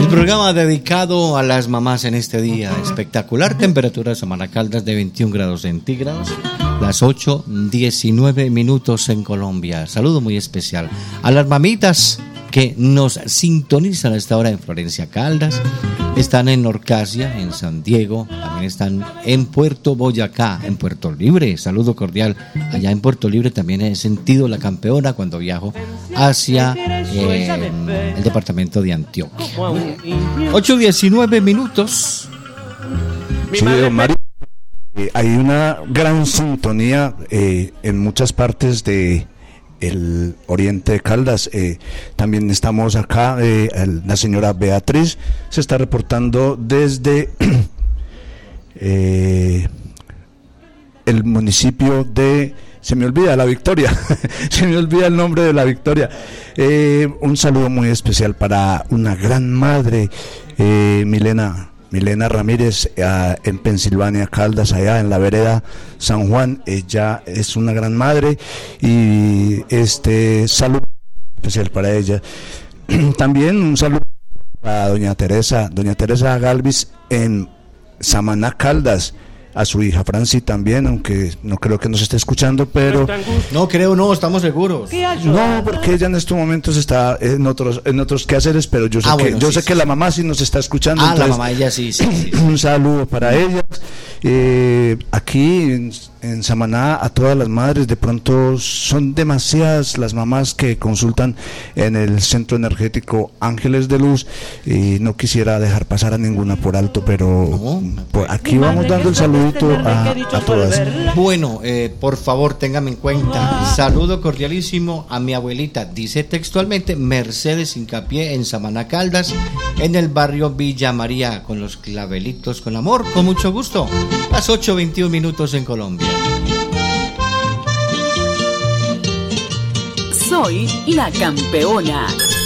programa dedicado a las mamás en este día espectacular. Temperatura de Samana Caldas de 21 grados centígrados, las 8:19 minutos en Colombia. Saludo muy especial a las mamitas que nos sintonizan a esta hora en Florencia Caldas, están en Norcasia, en San Diego, también están en Puerto Boyacá, en Puerto Libre. Saludo cordial. Allá en Puerto Libre también he sentido la campeona cuando viajo hacia el departamento de Antioquia. 8:19 minutos. Sí, don Mario, hay una gran sintonía en muchas partes de el oriente de Caldas. También estamos acá, la señora Beatriz se está reportando desde el municipio de, se me olvida, La Victoria, se me olvida el nombre de La Victoria. Un saludo muy especial para una gran madre, Milena Ramírez, en Pensilvania, Caldas, allá en la vereda San Juan. Ella es una gran madre y saludo especial para ella. También un saludo a doña Teresa Galvis en Samaná, Caldas, a su hija Franci también, aunque no creo que nos esté escuchando, pero no, estamos seguros. No, porque ella en estos momentos está en otros quehaceres, pero yo sé que la mamá sí nos está escuchando. Entonces, la mamá, ella sí. Un saludo para ellas. Aquí en Samaná, a todas las madres, de pronto son demasiadas las mamás que consultan en el centro energético Ángeles de Luz, y no quisiera dejar pasar a ninguna por alto, pero aquí vamos dando el saludito a todas. Bueno, por favor, téngame en cuenta, saludo cordialísimo a mi abuelita, dice textualmente Mercedes Hincapié en Samaná Caldas, en el barrio Villa María, con los clavelitos con amor, con mucho gusto. Las 8:21 minutos en Colombia. Soy la campeona.